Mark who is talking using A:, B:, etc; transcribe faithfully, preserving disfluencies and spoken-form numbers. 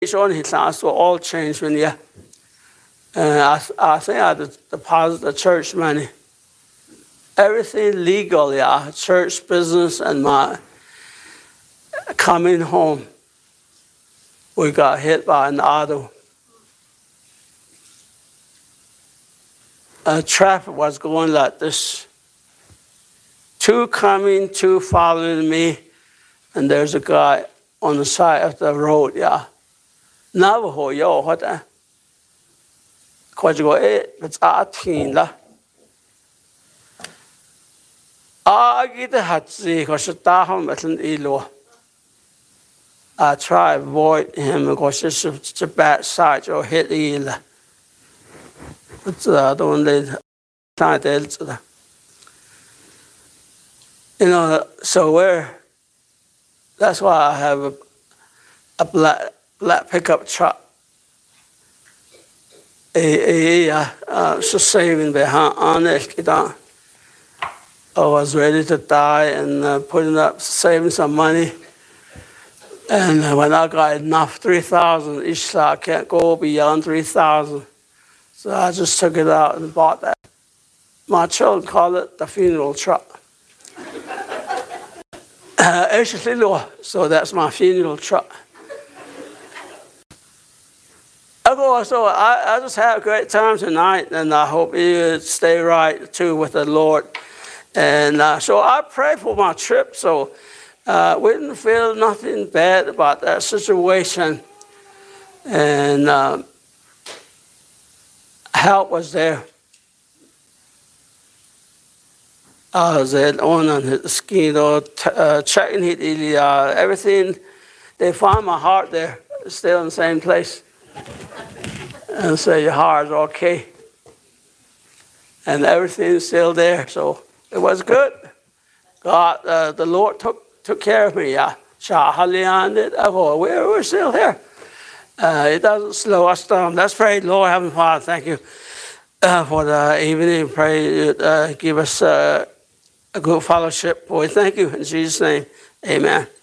A: on his house will all change when you. And I, I think I deposit the church money. Everything legal, yeah. Church business and my coming home. We got hit by an auto. Uh, traffic was going like this. Two coming, two following me, and there's a guy on the side of the road, yeah. Navajo, yo, what the? Quite go, eh, it's eighteen la. Ah, get the hat see, because the Taham at an elo. I try to avoid him because it's a bad side or hit eel. But I don't let time to you know, so where that's why I have a, a black black pickup truck. A a uh so saving behind on it. I was ready to die and uh, putting up saving some money. And uh, when I got enough three thousand each side, I can't go beyond three thousand. So I just took it out and bought that. My children call it the funeral truck. Uh, so that's my funeral truck. So I, I just had a great time tonight, and I hope you stay right too with the Lord. And uh, so I pray for my trip. So uh, we didn't feel nothing bad about that situation, and uh, help was there. I was at on the skin or uh, checking it, uh, everything. They found my heart there, still in the same place. And say your heart's okay. And everything's still there. So it was good. God, uh, the Lord took took care of me. Yeah. We're, we're still here. Uh, it doesn't slow us down. Let's pray. Lord, Heavenly Father, thank you uh, for the evening. Pray uh, give us uh, a good fellowship. Boy, thank you. In Jesus' name, amen.